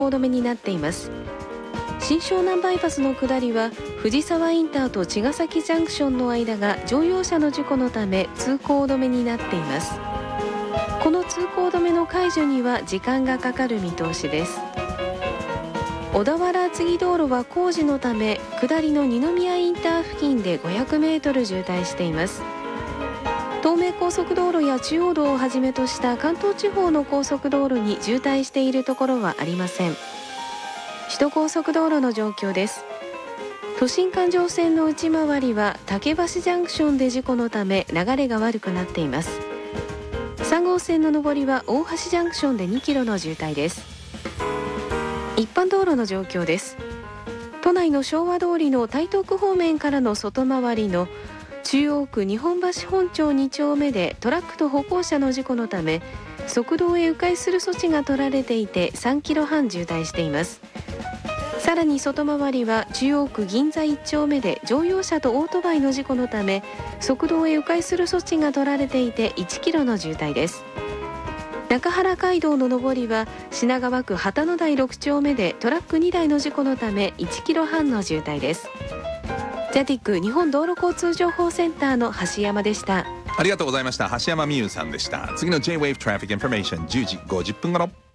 行止めになっています。新湘南バイパスの下りは藤沢インターと茅ヶ崎ジャンクションの間が乗用車の事故のため通行止めになっています。この通行止めの解除には時間がかかる見通しです。小田原厚木道路は工事のため下りの二宮インター付近で500メートル渋滞しています。東名高速道路や中央道をはじめとした関東地方の高速道路に渋滞しているところはありません。首都高速道路の状況です。都心環状線の内回りは竹橋ジャンクションで事故のため流れが悪くなっています。3号線の上りは大橋ジャンクションで2キロの渋滞です。一般道路の状況です。都内の昭和通りの台東区方面からの外回りの中央区日本橋本町2丁目でトラックと歩行者の事故のため側道へ迂回する措置が取られていて3キロ半渋滞しています。さらに外回りは中央区銀座1丁目で乗用車とオートバイの事故のため側道へ迂回する措置が取られていて1キロの渋滞です。中原街道の上りは品川区旗の台6丁目でトラック2台の事故のため1キロ半の渋滞です。ジャティック日本道路交通情報センターの橋山でした。 ありがとうございました。橋山美優さんでした。次の J-Wave Traffic Information 10時50分頃。